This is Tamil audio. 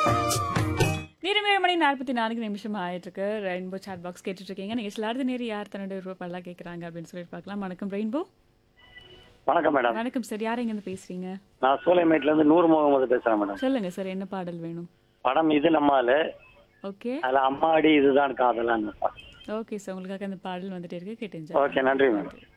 நேரம் 7:44 ஆயிட்டு இருக்கு. ரெயின்போ சாட் பாக்ஸ் கேட்டுட்டு இருக்கீங்க. நீங்க சிலார்து நேர் யார் தன்னுடைய ரூபாயெல்லாம் கேட்குறாங்க அப்படின்னு சொல்லிட்டு பார்க்கலாம். வணக்கம் ரெயின்போ. வணக்கம் மேடம். வணக்கம் சார். யார் எங்கேருந்து பேசுறீங்க? நான் சூளைமேட்ல இருந்து நூறு முகமது பேசுறேன் மேடம். சொல்லுங்க சார், என்ன பாடல் வேணும்? படம் இது நம்மால ஓகே அதுல அம்மாடி இதுதான் காதலான்னு. ஓகே சார், உங்களுக்காக அந்த பாடல் வந்துட்டே இருக்கு, கேட்டு enjoy ஓகே, நன்றி மேடம்.